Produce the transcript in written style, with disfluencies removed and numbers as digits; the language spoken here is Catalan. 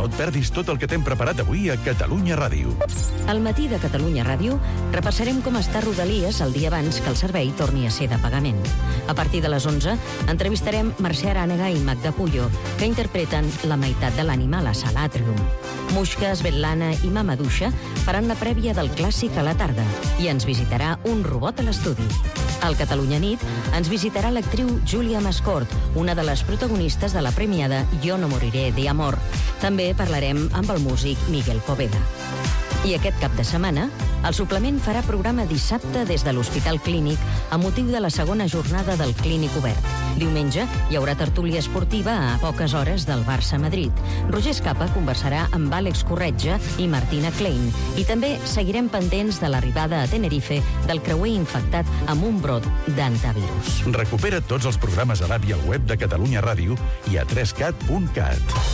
No et perdis tot el que t'hem preparat avui a Catalunya Ràdio. Al matí de Catalunya Ràdio repassarem com està Rodalies el dia abans que el servei torni a ser de pagament. A partir de les 11 entrevistarem Mercè Arànega i Magda Puyo, que interpreten La meitat de l'ànima a la Sala Atrium. Muixca, Svetlana i Mama Duixa faran la prèvia del clàssic a la tarda i ens visitarà un robot a l'estudi. Al Catalunya Nit ens visitarà l'actriu Júlia Mascort, una de les protagonistes de la premiada Jo no moriré de amor. També parlarem amb el músic Miguel Poveda. I aquest cap de setmana, el suplement farà programa dissabte des de l'Hospital Clínic a motiu de la segona jornada del Clínic Obert. Diumenge hi haurà tertúlia esportiva a poques hores del Barça-Madrid. Roger Escapa conversarà amb Àlex Corretja i Martina Klein. I també seguirem pendents de l'arribada a Tenerife del creuer infectat amb un brot d'antivirus. Recupera tots els programes a l'app i al web de Catalunya Ràdio i a 3cat.cat.